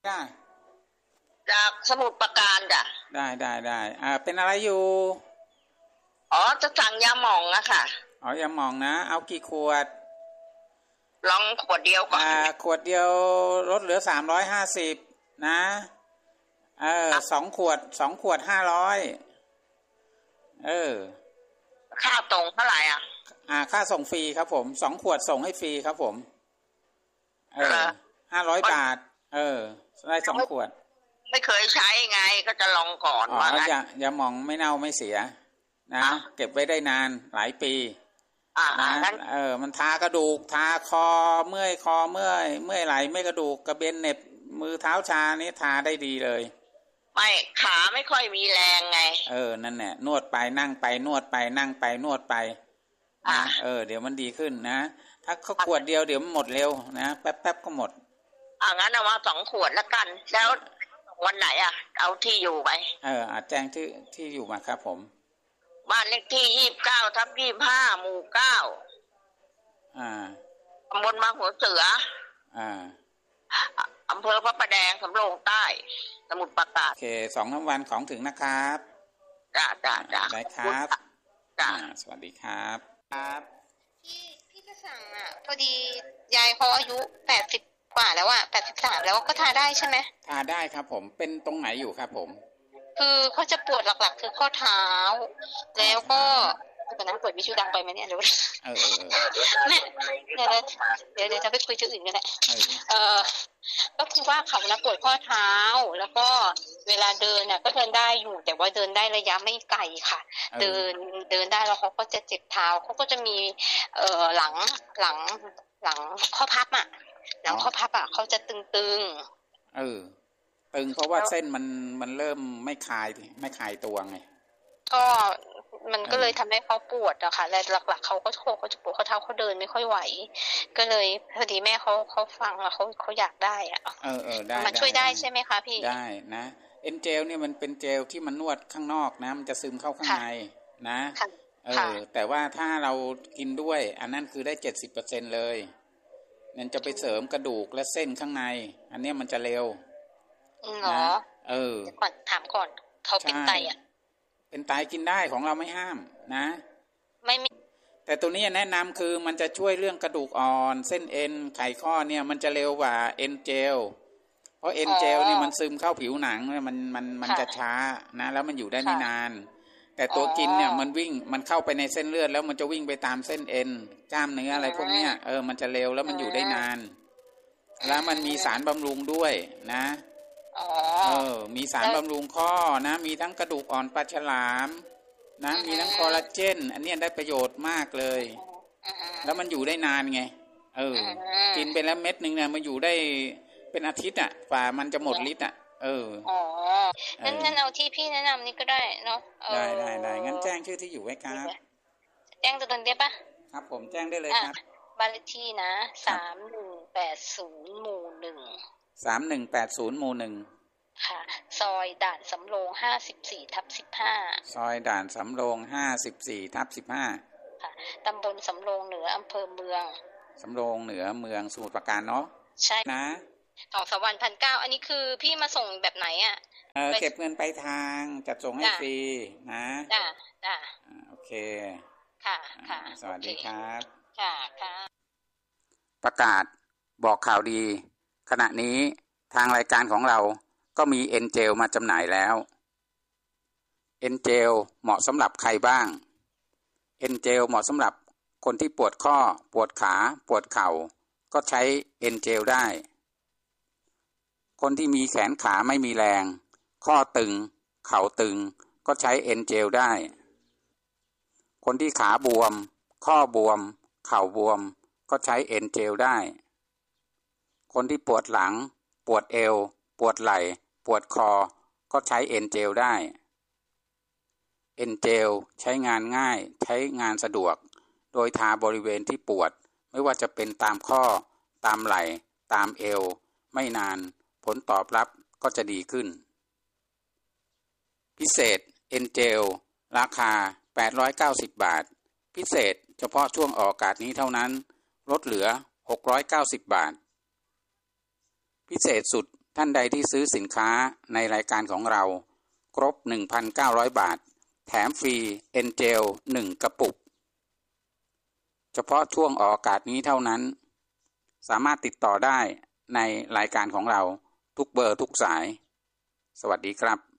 จ้าจากสมุทรปราการจ้ะได้เป็นอะไรอยู่อ๋อจะสั่งยาหม่องอะค่ะอ๋ออย่ามองนะเอากี่ขวดลองขวดเดียวก่อนขวดเดียวลดเหลือ350นะ2 ขวด500 ค่าตรงเท่าไหร่อ่ะค่าส่งฟรีครับผม2 ขวดส่งให้ฟรีครับผม500 บาทได้2 ขวดไม่เคยใช้ไงก็จะลองก่อนว่าอย่ามองไม่เน่าไม่เสียนะเก็บไว้ได้นานหลายปีนะมันทากระดูกทาคอเมื่อยคอเมื่อยไหล่ไม่กระดูกกระเบนเหน็บมือเท้าชานี่ทาได้ดีเลยไม่ขาไม่ค่อยมีแรงไงนั่นแหละนวดไปนั่งไปนวดไปนั่งไปนวดไปนะเดี๋ยวมันดีขึ้นนะถ้าเขาขวดเดียวเดี๋ยวมันหมดเร็วนะแป๊บก็หมดงั้นเอามา2 ขวดแล้วกันแล้ววันไหนเอาที่อยู่ไปแจ้งที่อยู่มาครับผมบ้านเลขที่29/25หมู่9ตำบลบางหัวเสืออำเภอพระประแดงสำโรงใต้สมุทรปราการโอเค2-3 วันของถึงนะครับจ้าได้ครับสวัสดีครับพี่จะสั่งพอดียายเขาอายุ80กว่าแล้ว83แล้วก็ทาได้ใช่ไหมทาได้ครับผมเป็นตรงไหนอยู่ครับผมคือเขาจะปวดหลักๆคือข้อเท้าแล้วก็ตอนนั้นเปิดวิทยุดังไปไหมเนี่ยเดี๋ยวแม่เดี๋ยวจะไปคุยที่อื่นกันแหละก็คือว่าเขาปวดข้อเท้าแล้วก็เวลาเดินก็เดินได้อยู่แต่ว่าเดินได้ระยะไม่ไกลค่ะเดินได้แล้วเขาก็จะเจ็บเท้าเขาก็จะมีหลังข้อพับหลังข้อพับเขาจะตึงตึงเพราะว่าเส้นมันเริ่มไม่คลายตัวไงก็มันก็เลยทำให้เขาปวดอะค่ะและหลักๆเขาจะปวดข้อเท้าเขาเดินไม่ค่อยไหวก็เลยพอดีแม่เขาฟังแล้วเขาอยากได้ได้มันช่วยได้ใช่ไหมคะพี่ได้นะเอ็นเจลเนี่ยมันเป็นเจลที่มันนวดข้างนอกนะมันจะซึมเข้าข้างในนะแต่ว่าถ้าเรากินด้วยอันนั้นคือได้70%เลยนั่นจะไปเสริมกระดูกและเส้นข้างในอันนี้มันจะเร็วเหรอก่อนถามก่อนเขาเป็นไตเป็นไตกินได้ของเราไม่ห้ามนะไม่แต่ตัวนี้แนะนำคือมันจะช่วยเรื่องกระดูกอ่อนเส้นเอ็นไขข้อเนี่ยมันจะเร็วกว่าเอ็นเจลเพราะเอ็นเจลนี่มันซึมเข้าผิวหนังมันจะช้านะแล้วมันอยู่ได้ไม่นานแต่ตัวกินเนี่ยมันเข้าไปในเส้นเลือดแล้วมันจะวิ่งไปตามเส้นเอ็นกล้ามเนื้ออะไรพวกเนี้ยมันจะเร็วแล้วมันอยู่ได้นานแล้วมันมีสารบำรุงด้วยนะมีสารบำรุงข้อนะมีทั้งกระดูกอ่อนปลาฉลามนะมีทั้งคอลลาเจนอันนี้ได้ประโยชน์มากเลยแล้วมันอยู่ได้นานไงกินไปแล้วเม็ดนึงเนี่ยมันอยู่ได้เป็นอาทิตย์ฝ่ามันจะหมดฤทธิ์งั้นเอาที่พี่แนะนำนี่ก็ได้เนาะได้งั้นแจ้งชื่อที่อยู่ไว้ครับแจ้งตัวตนได้ปะครับผมแจ้งได้เลยครับบ้านเลขที่นะ3180หมู่ 3180หมู่ 1ค่ะซอยด่านสำโรง54/15 ซอยด่านสำโรง54/15 ค่ะตำบลสำโรงเหนืออำเภอเมืองสำโรงเหนือเมืองสมุทรปราการเนาะใช่นะ2-3 วัน 1,900อันนี้คือพี่มาส่งแบบไหนเก็บเงินไปทางจัดส่งให้ฟรีนะจ้าโอเคค่ะสวัสดีครับค่ะประกาศบอกข่าวดีขณะนี้ทางรายการของเราก็มีเอ็นเจลมาจำหน่ายแล้วเอ็นเจลเหมาะสำหรับใครบ้างเอ็นเจลเหมาะสำหรับคนที่ปวดข้อปวดขาปวดเข่าก็ใช้เอ็นเจลได้คนที่มีแขนขาไม่มีแรงข้อตึงเข่าตึงก็ใช้เอ็นเจลได้คนที่ขาบวมข้อบวมเข่าบวมก็ใช้เอ็นเจลได้คนที่ปวดหลังปวดเอวปวดไหล่ปวดคอก็ใช้เอ็นเจลได้เอ็นเจลใช้งานง่ายใช้งานสะดวกโดยทาบริเวณที่ปวดไม่ว่าจะเป็นตามข้อตามไหล่ตามเอวไม่นานผลตอบรับก็จะดีขึ้นพิเศษเอ็นเจลราคา890 บาทพิเศษเฉพาะช่วงออกอากาศนี้เท่านั้นลดเหลือ690 บาทพิเศษสุดท่านใดที่ซื้อสินค้าในรายการของเราครบ 1,900 บาทแถมฟรีเอนเจล1กระปุกเฉพาะช่วงออกอากาศนี้เท่านั้นสามารถติดต่อได้ในรายการของเราทุกเบอร์ทุกสายสวัสดีครับ